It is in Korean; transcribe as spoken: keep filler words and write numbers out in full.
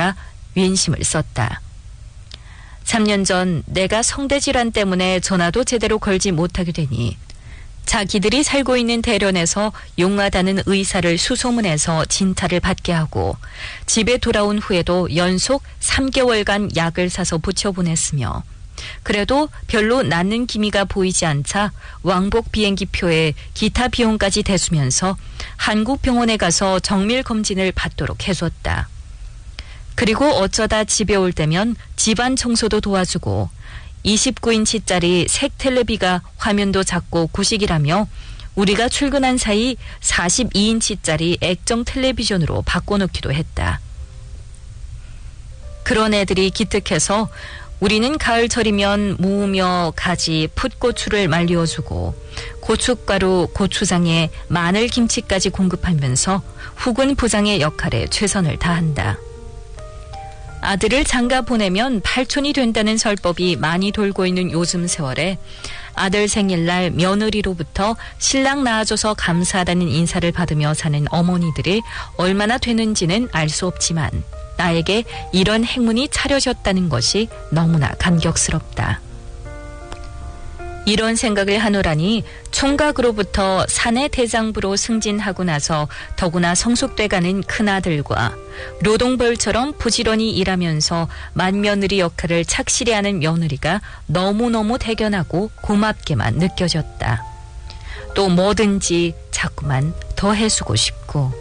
아니라 윈심을 썼다. 삼 년 전 내가 성대질환 때문에 전화도 제대로 걸지 못하게 되니 자기들이 살고 있는 대련에서 용하다는 의사를 수소문해서 진찰을 받게 하고 집에 돌아온 후에도 연속 삼 개월간 약을 사서 붙여보냈으며 그래도 별로 낫는 기미가 보이지 않자 왕복 비행기표에 기타 비용까지 대수면서 한국 병원에 가서 정밀 검진을 받도록 해줬다. 그리고 어쩌다 집에 올 때면 집안 청소도 도와주고 이십구 인치짜리 색 텔레비가 화면도 작고 구식이라며 우리가 출근한 사이 사십이 인치짜리 액정 텔레비전으로 바꿔놓기도 했다. 그런 애들이 기특해서 우리는 가을철이면 무며 가지, 풋고추를 말리어주고 고춧가루, 고추장에 마늘 김치까지 공급하면서 후군 부장의 역할에 최선을 다한다. 아들을 장가 보내면 팔촌이 된다는 설법이 많이 돌고 있는 요즘 세월에 아들 생일날 며느리로부터 신랑 낳아줘서 감사하다는 인사를 받으며 사는 어머니들이 얼마나 되는지는 알 수 없지만 나에게 이런 행운이 차려졌다는 것이 너무나 감격스럽다. 이런 생각을 하노라니 총각으로부터 사내 대장부로 승진하고 나서 더구나 성숙돼가는 큰아들과 노동벌처럼 부지런히 일하면서 맏며느리 역할을 착실히 하는 며느리가 너무너무 대견하고 고맙게만 느껴졌다. 또 뭐든지 자꾸만 더 해주고 싶고